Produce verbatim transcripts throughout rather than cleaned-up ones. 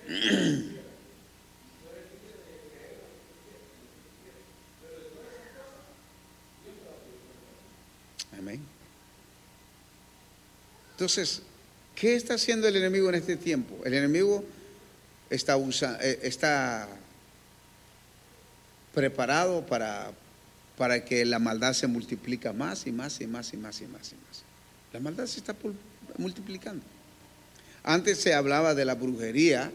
Amén. Entonces, ¿qué está haciendo el enemigo en este tiempo? El enemigo está, usa, está preparado para, para que la maldad se multiplique más y más y más y más y más y más. La maldad se está multiplicando. Antes se hablaba de la brujería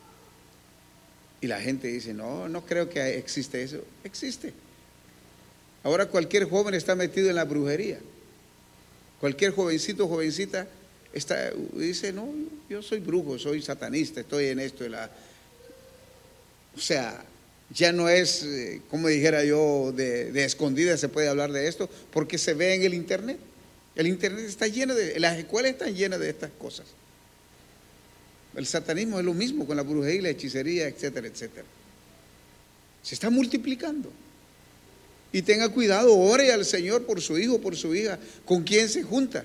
y la gente dice, no, no creo que existe eso. Existe. Ahora cualquier joven está metido en la brujería. Cualquier jovencito, jovencita está, dice, no, yo soy brujo, soy satanista, estoy en esto. En la... O sea, ya no es, como dijera yo, de, de escondida se puede hablar de esto, porque se ve en el internet. El internet está lleno de, las escuelas están llenas de estas cosas. El satanismo es lo mismo con la brujería, la hechicería, etcétera, etcétera. Se está multiplicando. Y tenga cuidado, ore al Señor por su hijo, por su hija, con quien se junta.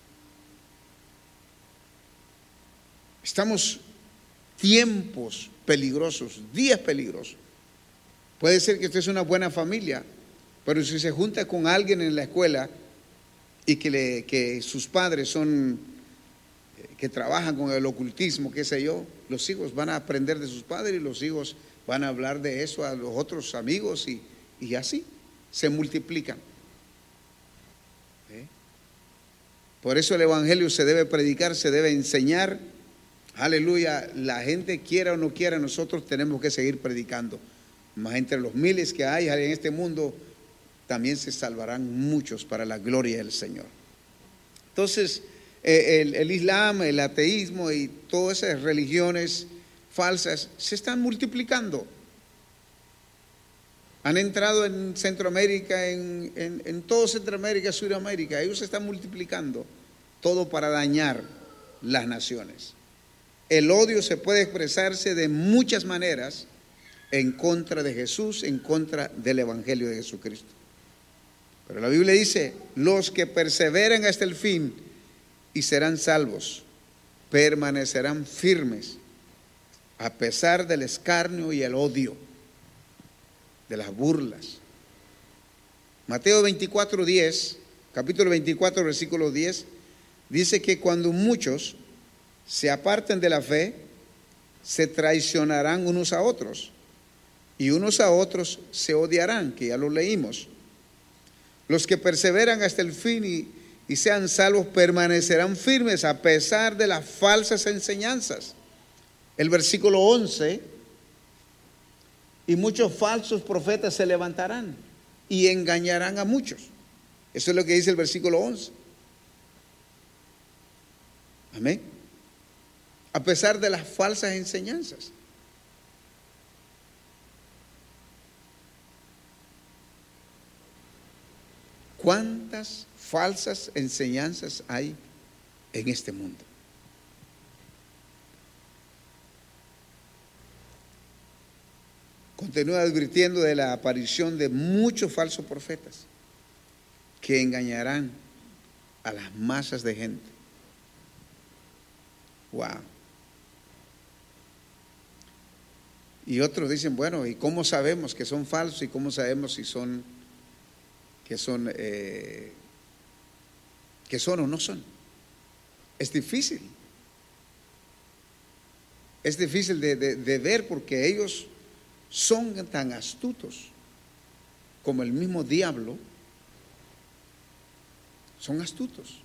Estamos tiempos peligrosos, días peligrosos. Puede ser que usted es una buena familia, pero si se junta con alguien en la escuela y que, le, que sus padres son, que trabajan con el ocultismo, qué sé yo, los hijos van a aprender de sus padres y los hijos van a hablar de eso a los otros amigos y, y así se multiplican. ¿Eh? Por eso el evangelio se debe predicar, se debe enseñar. Aleluya, la gente quiera o no quiera, nosotros tenemos que seguir predicando. Más entre los miles que hay en este mundo, también se salvarán muchos para la gloria del Señor. Entonces, el, el Islam, el ateísmo y todas esas religiones falsas se están multiplicando. Han entrado en Centroamérica, en, en, en todo Centroamérica, Sudamérica. Ellos se están multiplicando, todo para dañar las naciones. El odio se puede expresarse de muchas maneras en contra de Jesús, en contra del Evangelio de Jesucristo. Pero la Biblia dice, los que perseveran hasta el fin y serán salvos, permanecerán firmes a pesar del escarnio y el odio, de las burlas. Mateo veinticuatro, diez, capítulo veinticuatro, versículo diez, dice que cuando muchos se aparten de la fe, se traicionarán unos a otros y unos a otros se odiarán, que ya lo leímos. Los que perseveran hasta el fin y, y sean salvos permanecerán firmes a pesar de las falsas enseñanzas. El versículo once, y muchos falsos profetas se levantarán y engañarán a muchos. Eso es lo que dice el versículo once. Amén. A pesar de las falsas enseñanzas. ¿Cuántas falsas enseñanzas hay en este mundo? Continúa advirtiendo de la aparición de muchos falsos profetas que engañarán a las masas de gente. Wow. Y otros dicen, bueno, ¿y cómo sabemos que son falsos y cómo sabemos si son que son eh, que son o no son? Es difícil. Es difícil de, de, de ver porque ellos son tan astutos como el mismo diablo. Son astutos.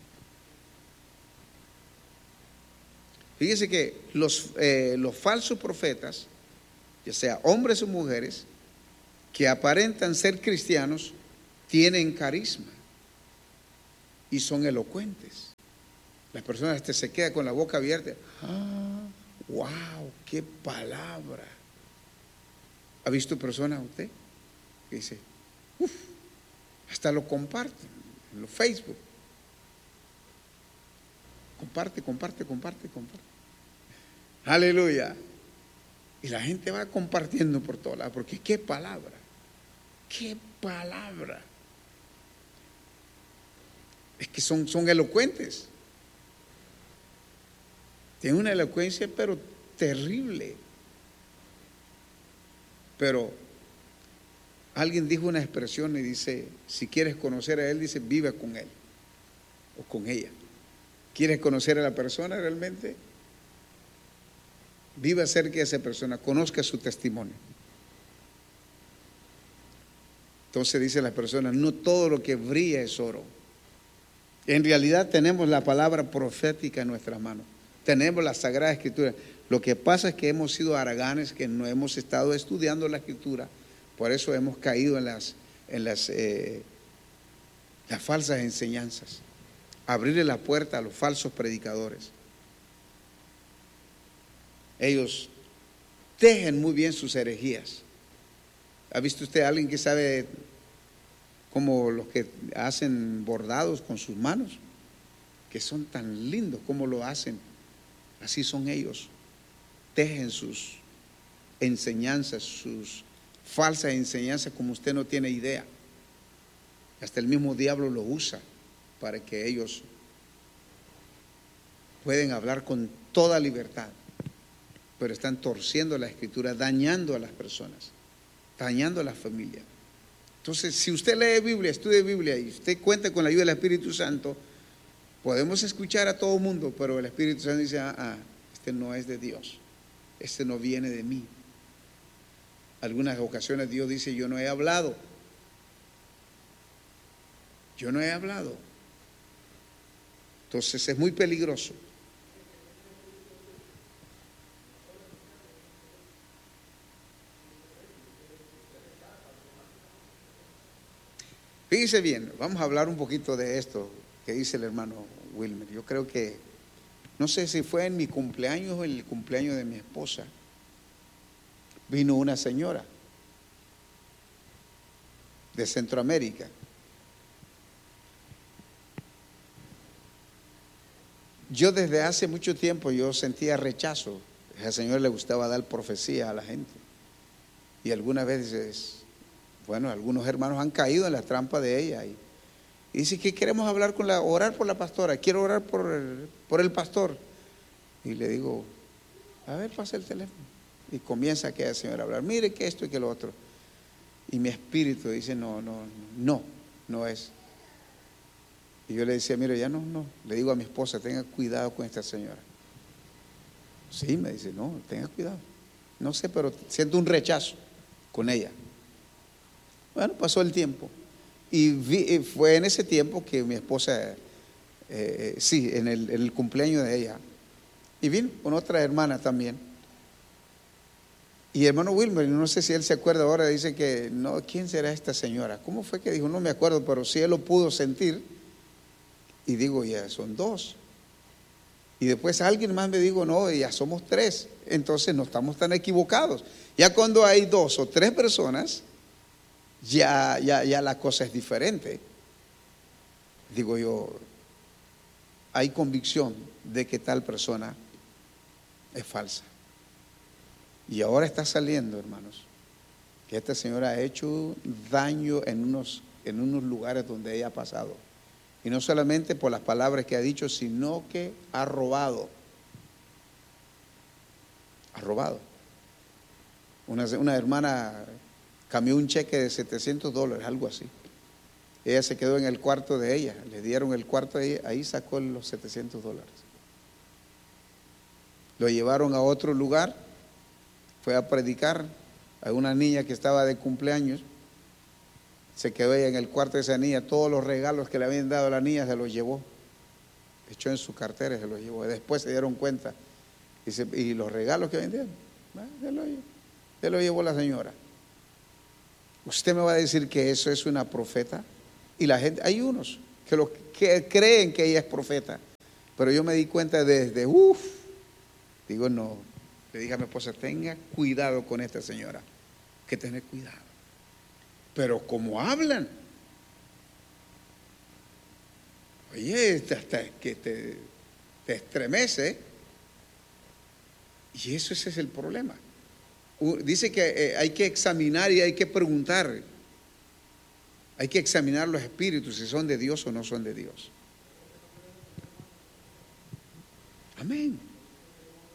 Fíjese que los, eh, los falsos profetas, ya sea hombres o mujeres, que aparentan ser cristianos, tienen carisma y son elocuentes. Las personas hasta se quedan con la boca abierta. ¡Ah! ¡Wow! ¡Qué palabra! ¿Ha visto personas usted que dice, uff, hasta lo comparten en los Facebook? Comparte, comparte, comparte, comparte. Aleluya. Y la gente va compartiendo por todas lados, porque qué palabra, qué palabra. Es que son, son elocuentes. Tienen una elocuencia, pero terrible. Pero alguien dijo una expresión y dice, si quieres conocer a Él, dice, vive con Él o con ella. ¿Quieres conocer a la persona realmente? Vive cerca de esa persona, conozca su testimonio. Entonces dice la persona, no todo lo que brilla es oro. En realidad tenemos la palabra profética en nuestras manos. Tenemos la Sagrada Escritura. Lo que pasa es que hemos sido haraganes, que no hemos estado estudiando la Escritura. Por eso hemos caído en las, en las, eh, las falsas enseñanzas. Abrirle la puerta a los falsos predicadores. Ellos tejen muy bien sus herejías. ¿Ha visto usted a alguien que sabe como los que hacen bordados con sus manos? Que son tan lindos como lo hacen. Así son ellos. Tejen sus enseñanzas, sus falsas enseñanzas como usted no tiene idea. Hasta el mismo diablo lo usa para que ellos pueden hablar con toda libertad, pero están torciendo la Escritura, dañando a las personas, dañando a la familia. Entonces, si usted lee Biblia, estudia Biblia y usted cuenta con la ayuda del Espíritu Santo, podemos escuchar a todo mundo, pero el Espíritu Santo dice, ah, ah, este no es de Dios, este no viene de mí. Algunas ocasiones Dios dice, yo no he hablado, yo no he hablado. Entonces es muy peligroso. Fíjese bien, vamos a hablar un poquito de esto que dice el hermano Wilmer. Yo creo que, no sé si fue en mi cumpleaños o en el cumpleaños de mi esposa, vino una señora de Centroamérica. Yo desde hace mucho tiempo yo sentía rechazo. A esa señora le gustaba dar profecía a la gente. Y algunas veces, bueno, algunos hermanos han caído en la trampa de ella. Y, y dice que queremos hablar con la, orar por la pastora, quiero orar por el, por el pastor. Y le digo, a ver, pasa el teléfono. Y comienza aquella señora a hablar, mire que esto y que lo otro. Y mi espíritu dice, no, no, no, no es. Y yo le decía, mire, ya no, no. Le digo a mi esposa, tenga cuidado con esta señora. Sí, me dice, no, tenga cuidado. No sé, pero siento un rechazo con ella. Bueno, pasó el tiempo. Y vi, fue en ese tiempo que mi esposa, eh, sí, en el, en el cumpleaños de ella, y vino con otra hermana también. Y hermano Wilmer, no sé si él se acuerda ahora, dice que, no, ¿quién será esta señora? ¿Cómo fue que dijo? No me acuerdo, pero sí él lo pudo sentir. Y digo, ya son dos. Y después alguien más me dijo, no, ya somos tres. Entonces no estamos tan equivocados. Ya cuando hay dos o tres personas, ya, ya, ya la cosa es diferente. Digo yo, hay convicción de que tal persona es falsa. Y ahora está saliendo, hermanos, que esta señora ha hecho daño en unos, en unos lugares donde ella ha pasado. Y no solamente por las palabras que ha dicho, sino que ha robado. Ha robado. Una, una hermana cambió un cheque de setecientos dólares, algo así. Ella se quedó en el cuarto de ella, le dieron el cuarto de ella, ahí sacó los setecientos dólares. Lo llevaron a otro lugar, fue a predicar a una niña que estaba de cumpleaños. Se quedó ella en el cuarto de esa niña, todos los regalos que le habían dado a la niña se los llevó, echó en su cartera y se los llevó. Después se dieron cuenta y, se, y los regalos que vendían, se los, se los llevó la señora. Usted me va a decir que eso es una profeta. Y la gente, hay unos que, lo, que creen que ella es profeta, pero yo me di cuenta desde, uff, digo no, le dije a mi esposa, tenga cuidado con esta señora, que tener cuidado. Pero como hablan, oye, hasta que te, te estremece. Y eso ese es el problema. Dice que hay que examinar y hay que preguntar. Hay que examinar los espíritus si son de Dios o no son de Dios. Amén.